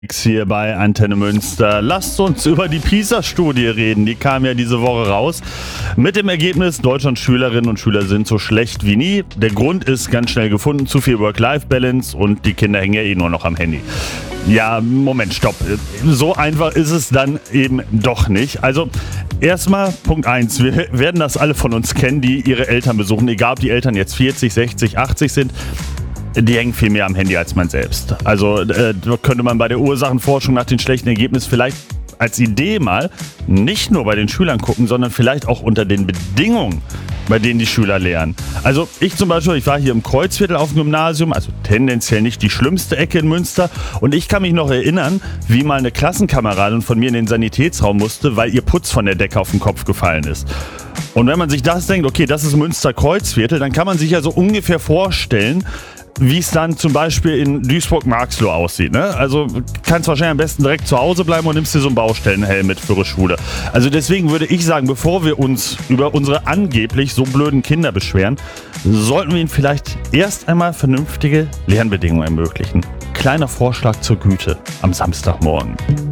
Hier bei Antenne Münster. Lasst uns über die PISA-Studie reden. Die kam ja diese Woche raus. Mit dem Ergebnis, Deutschlands Schülerinnen und Schüler sind so schlecht wie nie. Der Grund ist ganz schnell gefunden, zu viel Work-Life-Balance und die Kinder hängen ja eh nur noch am Handy. Ja, Moment, stopp. So einfach ist es dann eben doch nicht. Also erstmal Punkt 1. Wir werden das alle von uns kennen, die ihre Eltern besuchen. Egal, ob die Eltern jetzt 40, 60, 80 sind. Die hängen viel mehr am Handy als man selbst. Also da könnte man bei der Ursachenforschung nach den schlechten Ergebnissen vielleicht als Idee mal nicht nur bei den Schülern gucken, sondern vielleicht auch unter den Bedingungen, bei denen die Schüler lernen. Also ich zum Beispiel, ich war hier im Kreuzviertel auf dem Gymnasium, also tendenziell nicht die schlimmste Ecke in Münster. Und ich kann mich noch erinnern, wie mal eine Klassenkameradin von mir in den Sanitätsraum musste, weil ihr Putz von der Decke auf den Kopf gefallen ist. Und wenn man sich das denkt, okay, das ist Münster Kreuzviertel, dann kann man sich ja so ungefähr vorstellen, wie es dann zum Beispiel in Duisburg-Marxloh aussieht. Ne? Also kannst wahrscheinlich am besten direkt zu Hause bleiben und nimmst dir so einen Baustellenhelm mit für die Schule. Also deswegen würde ich sagen, bevor wir uns über unsere angeblich so blöden Kinder beschweren, sollten wir ihnen vielleicht erst einmal vernünftige Lernbedingungen ermöglichen. Kleiner Vorschlag zur Güte am Samstagmorgen.